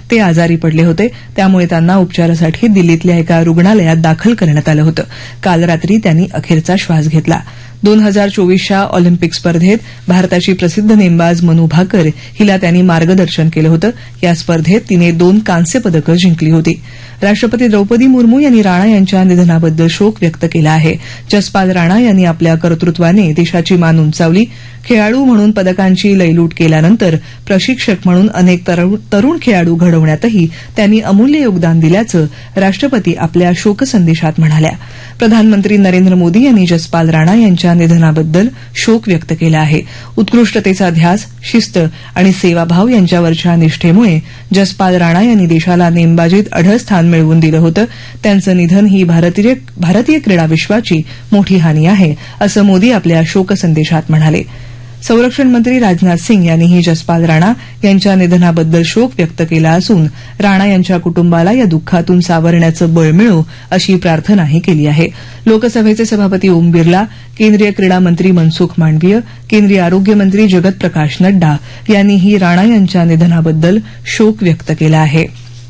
ते आजारी पडले होते, त्यामुळे त्यांना उपचारासाठी दिल्लीतल्या एका रुग्णालयात दाखल करण्यात आलं होतं. काल रात्री त्यांनी अखेरचा श्वास घेतला. 2024च्या ऑलिम्पिक स्पर्धेत भारताची प्रसिद्ध नेमबाज मनू भाकर हिला त्यांनी मार्गदर्शन केलं होतं. या स्पर्धेत तिने 2 कांस्य पदकं जिंकली होती. राष्ट्रपती द्रौपदी मुर्मू यांनी राणा यांच्या निधनाबद्दल शोक व्यक्त केला आहे. जसपाल राणा यांनी आपल्या कर्तृत्वाने देशाची मान उंचावली. खेळाडू म्हणून पदकांची लयलूट केल्यानंतर प्रशिक्षक म्हणून अनेक तरुण खेळाडू घडवण्यातही त्यांनी अमूल्य योगदान दिल्याचं राष्ट्रपती आपल्या शोकसंदेशात म्हणाल्या. प्रधानमंत्री नरेंद्र मोदी यांनी जसपाल राणा यांच्या निधनाबद्दल शोक व्यक्त केला आहे. उत्कृष्टतेचा ध्यास, शिस्त आणि सेवाभाव यांच्यावरच्या निष्ठेमुळे जसपाल राणा यांनी देशाला नेमबाजीत अढळ स्थान मिळवून दिलं होतं. त्यांचं निधन ही भारतीय क्रीडा विश्वाची मोठी हानी आहे, असं मोदी आपल्या शोकसंदेशात म्हणाले. संरक्षण मंत्री राजनाथ सिंह यांनीही जसपाल राणा यांच्या निधनाबद्दल शोक व्यक्त केला असून राणा यांच्या कुटुंबाला या दुःखातून सावरण्याचं बळ मिळो अशी प्रार्थनाही केली आहे. लोकसभेचे सभापती ओम बिर्ला, केंद्रीय क्रीडा मंत्री मनसुख मांडवीय, केंद्रीय आरोग्य मंत्री जगत प्रकाश नड्डा यांनीही राणा यांच्या निधनाबद्दल शोक व्यक्त केला आहे.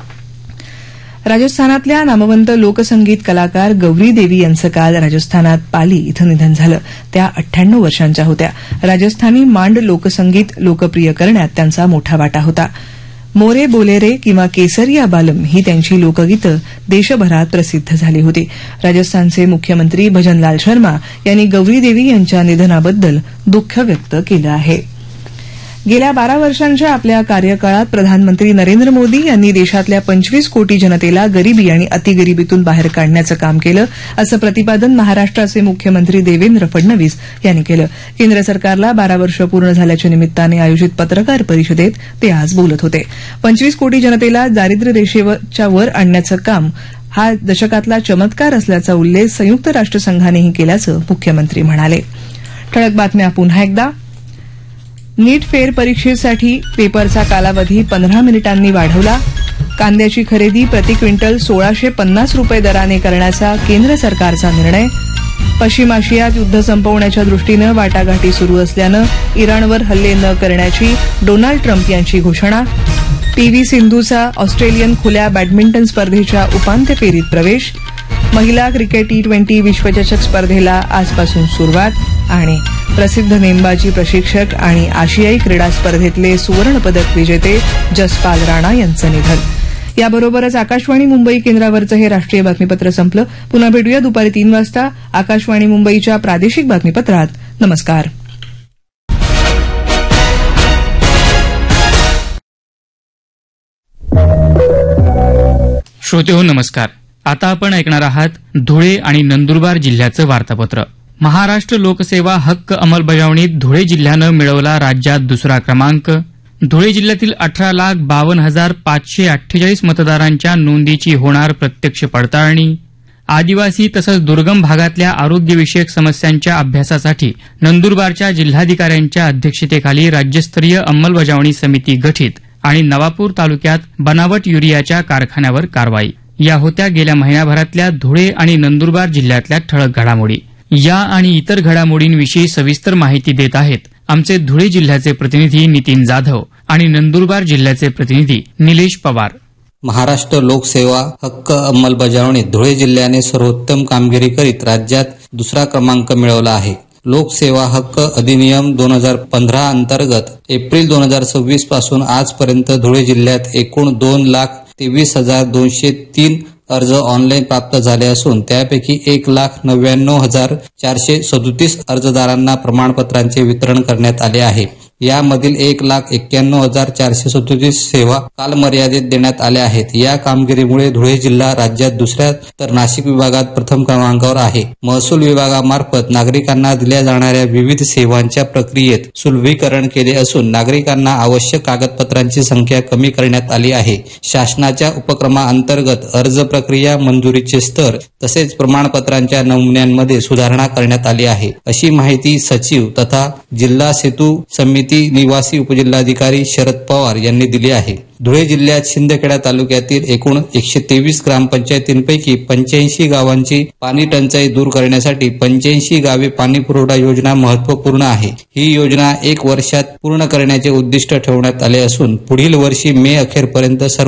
राजस्थानातल्या नामवंत लोकसंगीत कलाकार गौरी देवी यांचं काल राजस्थानात पाली इथं निधन झालं. त्या 98 वर्षांच्या होत्या. राजस्थानी मांड लोकसंगीत लोकप्रिय करण्यात त्यांचा मोठा वाटा होता. मोरे बोलेरे किंवा केसरिया बालम ही त्यांची लोकगीतं देशभरात प्रसिद्ध झाली होती. राजस्थानचे मुख्यमंत्री भजनलाल शर्मा यांनी गौरी देवी यांच्या निधनाबद्दल दुःख व्यक्त केलं आहे. गेल्या 12 वर्षांच्या आपल्या कार्यकाळात प्रधानमंत्री नरेंद्र मोदी यांनी देशातल्या 25 कोटी जनतेला गरिबी आणि अतिगरिबीतून बाहेर काढण्याचं काम केलं, असं प्रतिपादन महाराष्ट्राचे मुख्यमंत्री देवेंद्र फडणवीस यांनी केलं. केंद्र सरकारला 12 वर्ष पूर्ण झाल्याच्या निमित्ताने आयोजित पत्रकार परिषदेत ते आज बोलत होते. 25 कोटी जनतेला दारिद्र्य रेषेच्या वर आणण्याचं काम हा दशकातला चमत्कार असल्याचा उल्लेख संयुक्त राष्ट्रसंघानेही केल्याचं मुख्यमंत्री म्हणाले. ठळक बातम्या पुन्हा एकदा. नीट फेर परीक्षेसाठी पेपरचा कालावधी 15 मिनिटांनी वाढवला. कांद्याची खरेदी प्रति क्विंटल 1650 रुपये दराने करण्याचा केंद्र सरकारचा निर्णय. पश्चिम आशियात युद्ध संपवण्याच्या दृष्टीनं वाटाघाटी सुरू असल्यानं इराणवर हल्ले न करण्याची डोनाल्ड ट्रम्प यांची घोषणा. पीव्ही सिंधूचा ऑस्ट्रेलियन खुल्या बॅडमिंटन स्पर्धेच्या उपांत्य फेरीत प्रवेश. महिला क्रिकेट T20 विश्वचषक स्पर्धेला आजपासून सुरुवात. आणि प्रसिद्ध नेमबाजी प्रशिक्षक आणि आशियाई क्रीडा स्पर्धेतले सुवर्णपदक विजेते जसपाल राणा यांचं निधन. याबरोबरच आकाशवाणी मुंबई केंद्रावरचं हे राष्ट्रीय बातमीपत्र संपलं. पुन्हा भेटूया दुपारी 3 वाजता आकाशवाणी मुंबईच्या प्रादेशिक बातमीपत्रात. नमस्कार. श्रोतेहो नमस्कार. आता आपण ऐकणार आहात धुळे आणि नंदुरबार जिल्ह्याचं वार्तापत्र. महाराष्ट्र लोकसेवा हक्क अंमलबजावणीत धुळे जिल्ह्यानं मिळवला राज्यात 2रा क्रमांक. धुळे जिल्ह्यातील 18,52,548 मतदारांच्या नोंदीची होणार प्रत्यक्ष पडताळणी. आदिवासी तसंच दुर्गम भागातल्या आरोग्यविषयक समस्यांच्या अभ्यासासाठी नंदुरबारच्या जिल्हाधिकाऱ्यांच्या अध्यक्षतेखाली राज्यस्तरीय अंमलबजावणी समिती गठीत. आणि नवापूर तालुक्यात बनावट युरियाच्या कारखान्यावर कारवाई. या होत्या गेल्या महिन्याभरातल्या धुळे आणि नंदुरबार जिल्ह्यातल्या ठळक घडामोडी. या आणि इतर घडामोडींविषयी सविस्तर माहिती देत आहेत आमचे धुळे जिल्ह्याचे प्रतिनिधी नितीन जाधव आणि नंदुरबार जिल्ह्याचे प्रतिनिधी निलेश पवार. महाराष्ट्र लोकसेवा हक्क अंमलबजावणीत धुळे जिल्ह्याने सर्वोत्तम कामगिरी करीत राज्यात 2रा क्रमांक मिळवला आहे. लोकसेवा हक्क अधिनियम 2015 अंतर्गत एप्रिल 2026 पासून आजपर्यंत धुळे जिल्ह्यात एकूण 2,23,203 अर्ज ऑनलाईन प्राप्त झाले असून त्यापैकी 1,99,437 अर्जदारांना प्रमाणपत्रांचे वितरण करण्यात आले आहे. यामधील 1,91,437 सेवा कालमर्यादित देण्यात आल्या आहेत. या कामगिरीमुळे धुळे जिल्हा राज्यात 2ऱ्या तर नाशिक विभागात प्रथम क्रमांकावर आहे. महसूल विभागामार्फत नागरिकांना दिल्या जाणाऱ्या विविध सेवांच्या प्रक्रियेत सुलभीकरण केले असून नागरिकांना आवश्यक कागदपत्रांची संख्या कमी करण्यात आली आहे. शासनाच्या उपक्रमाअंतर्गत अर्ज प्रक्रिया, मंजुरीचे स्तर तसेच प्रमाणपत्रांच्या नमुन्यांमध्ये सुधारणा करण्यात आली आहे, अशी माहिती सचिव तथा जिल्हा सेतू समिती निवासी उपजिल्हाधिकारी शरद पवार यांनी दिली आहे. धुळे जिल्ह्यात शिंदखेडा तालुक्यातील एकूण 123 ग्रामपंचायतींपैकी 85 गावांची पाणी टंचाई दूर करण्यासाठी 85 गावे पाणी पुरवठा योजना महत्वपूर्ण आहे. ही योजना 1 वर्षात पूर्ण करण्याचे उद्दिष्ट ठेवण्यात आले असून पुढील वर्षी मे अखेरपर्यंत सर्व